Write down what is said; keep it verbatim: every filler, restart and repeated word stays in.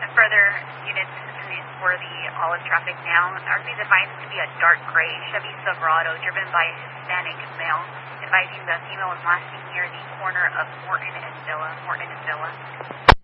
further units for the olive traffic now. R V is advised to be a dark gray Chevy Silverado driven by a Hispanic male, advising the female was last seen near the corner of Morton and Villa. Morton and Villa.